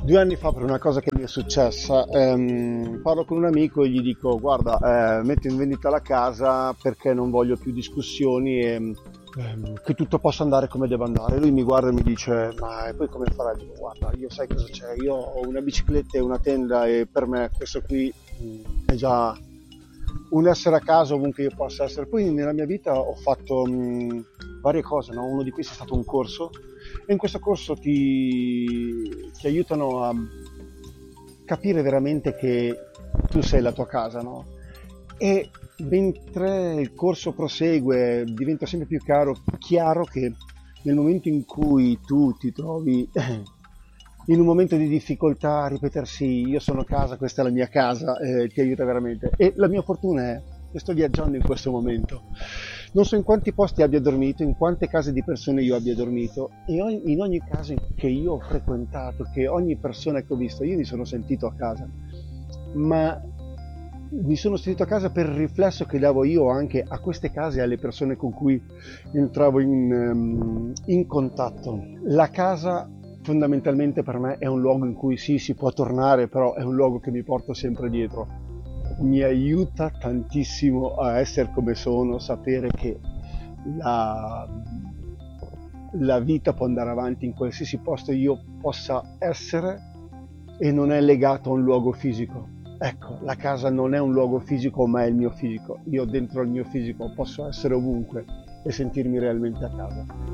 2 anni fa, per una cosa che mi è successa, parlo con un amico e gli dico: guarda, metto in vendita la casa perché non voglio più discussioni e che tutto possa andare come deve andare. Lui mi guarda e mi dice: ma e poi come farai? Dico: guarda, io sai cosa c'è, io ho una bicicletta e una tenda e per me questo qui è già un essere a casa ovunque io possa essere. Poi nella mia vita ho fatto varie cose, no? Uno di questi è stato un corso, e in questo corso ti aiutano a capire veramente che tu sei la tua casa, no? E mentre il corso prosegue diventa sempre più chiaro che nel momento in cui tu ti trovi in un momento di difficoltà a ripetersi io sono a casa, questa è la mia casa, ti aiuta veramente. E la mia fortuna è che sto viaggiando in questo momento. Non so in quanti posti abbia dormito, in quante case di persone io abbia dormito, e in ogni casa che io ho frequentato, che ogni persona che ho visto, io mi sono sentito a casa. Ma mi sono sentito a casa per il riflesso che davo io anche a queste case e alle persone con cui entravo in contatto. La casa fondamentalmente per me è un luogo in cui sì, si può tornare, però è un luogo che mi porto sempre dietro. Mi aiuta tantissimo a essere come sono, sapere che la, la vita può andare avanti in qualsiasi posto io possa essere e non è legato a un luogo fisico. Ecco, la casa non è un luogo fisico, ma è il mio fisico. Io dentro il mio fisico posso essere ovunque e sentirmi realmente a casa.